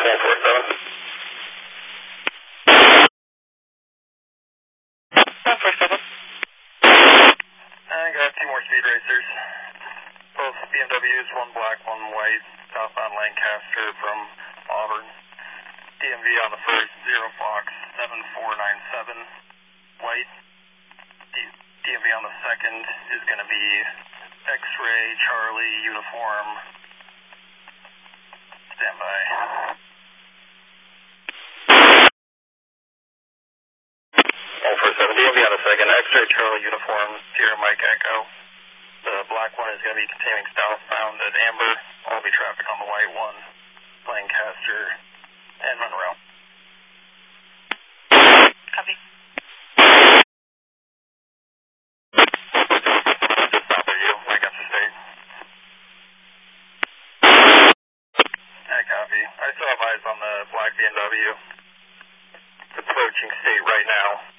147. 147. I got two more speed racers. Both BMWs, one black, one white, southbound Lancaster from Auburn. DMV on the first, 0 Fox 7497, white. DMV on the second is going to be X-Ray Charlie uniform. Stand by. 147, DMV on the second, X-Ray Charlie uniform, Sierra Mike Echo. The black one is going to be continuing southbound at Amber. All be traffic on the white one, Lancaster and Monroe. Copy. Just south of you, Lancaster State. I copy. I still have eyes on the black BMW. It's approaching state right now.